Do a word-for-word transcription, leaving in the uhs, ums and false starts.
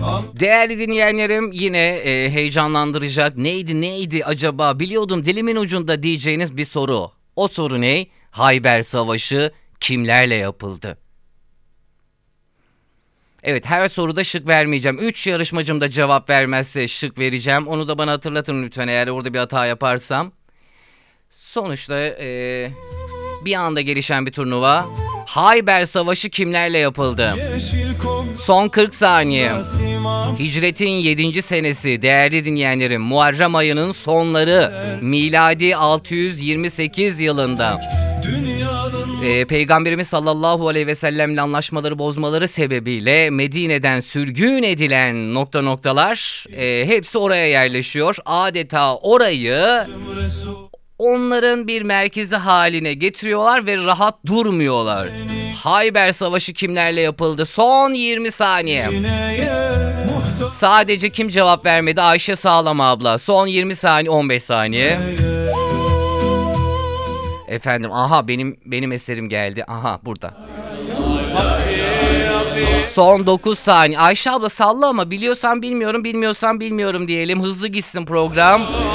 Değerli dinleyenlerim, yine e, heyecanlandıracak neydi neydi acaba biliyordum dilimin ucunda diyeceğiniz bir soru. O soru ne? Hayber Savaşı kimlerle yapıldı? Evet, her soruda şık vermeyeceğim. Üç yarışmacım da cevap vermezse şık vereceğim. Onu da bana hatırlatın lütfen eğer orada bir hata yaparsam. Sonuçta e, bir anda gelişen bir turnuva. Hayber Savaşı kimlerle yapıldı? Son kırk saniye. Hicretin yedinci senesi değerli dinleyenlerim. Muharrem ayının sonları. Miladi altı yüz yirmi sekiz yılında. Ee, Peygamberimiz sallallahu aleyhi ve sellemle anlaşmaları bozmaları sebebiyle Medine'den sürgün edilen nokta noktalar e, hepsi oraya yerleşiyor. Adeta orayı onların bir merkezi haline getiriyorlar ve rahat durmuyorlar. Hayber Savaşı kimlerle yapıldı? Son yirmi saniye. Sadece kim cevap vermedi? Ayşe Sağlam abla. Son yirmi saniye, on beş saniye. Efendim, aha benim benim eserim geldi. Aha burada. Son dokuz saniye. Ayşe abla salla ama biliyorsan bilmiyorum, bilmiyorsan bilmiyorum diyelim. Hızlı gitsin program.